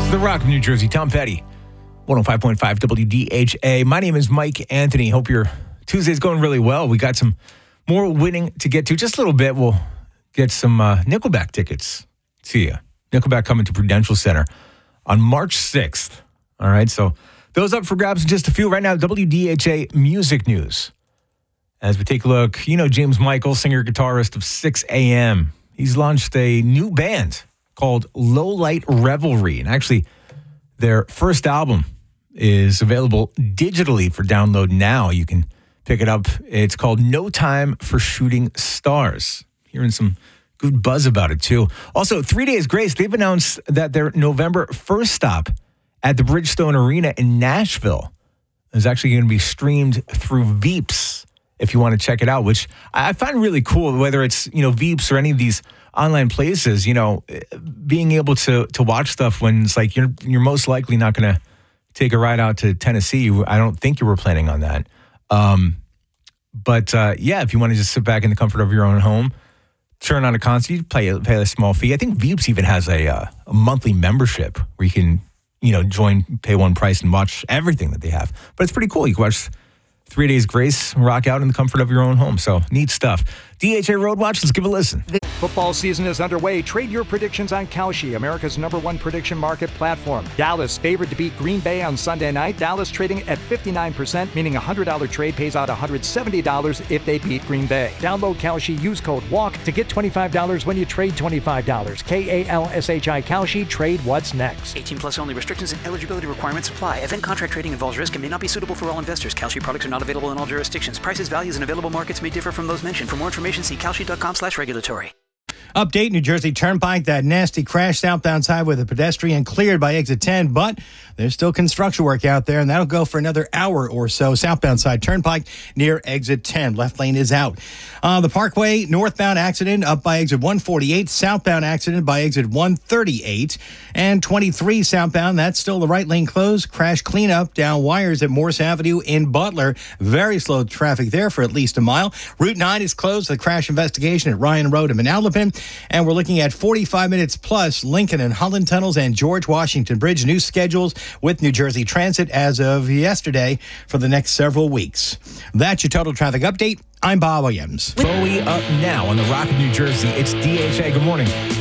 The Rock of New Jersey, Tom Petty, 105.5 WDHA. My name is Mike Anthony. Hope your Tuesday's going really well. We got some more winning to get to. Just a little bit, we'll get some Nickelback tickets to you. Nickelback coming to Prudential Center on March 6th. All right, so those up for grabs in just a few. Right now, WDHA Music News. As we take a look, you know James Michael, singer-guitarist of 6 a.m. He's launched a new band called Low Light Revelry. And actually, their first album is available digitally for download now. You can pick it up. It's called No Time for Shooting Stars. Hearing some good buzz about it, too. Also, 3 Days Grace, they've announced that their November 1st stop at the Bridgestone Arena in Nashville is actually going to be streamed through Veeps if you want to check it out, which I find really cool, whether it's, Veeps or any of these online places, being able to watch stuff when it's like you're most likely not going to take a ride out to Tennessee. I don't think you were planning on that. But if you want to just sit back in the comfort of your own home, turn on a concert, you pay a small fee. I think Veeps even has a monthly membership where you can, join, pay one price and watch everything that they have. But it's pretty cool. You can watch 3 Days Grace, rock out in the comfort of your own home. So neat stuff. DHA Road Watch, let's give it a listen. Football season is underway. Trade your predictions on Kalshi, America's #1 prediction market platform. Dallas favored to beat Green Bay on Sunday night. Dallas trading at 59%, meaning a $100 trade pays out $170 if they beat Green Bay. Download Kalshi, use code WALK to get $25 when you trade $25. KALSHI Kalshi, trade what's next. 18 plus only. Restrictions and eligibility requirements apply. Event contract trading involves risk and may not be suitable for all investors. Kalshi products are not available in all jurisdictions. Prices, values, and available markets may differ from those mentioned. For more information, see kalshi.com/regulatory. Update, New Jersey Turnpike, that nasty crash southbound side with a pedestrian cleared by exit 10, but there's still construction work out there, and that'll go for another hour or so. Southbound side Turnpike near exit 10. Left lane is out. The Parkway, northbound accident up by exit 148. Southbound accident by exit 138. And 23 southbound, that's still the right lane closed. Crash cleanup down wires at Morse Avenue in Butler. Very slow traffic there for at least a mile. Route 9 is closed. The crash investigation at Ryan Road in Manalapan. And we're looking at 45 minutes plus Lincoln and Holland tunnels and George Washington Bridge. New schedules with New Jersey Transit as of yesterday for the next several weeks. That's your total traffic update. I'm Bob Williams. Bowie up now on the Rock of New Jersey. It's DHA. Good morning.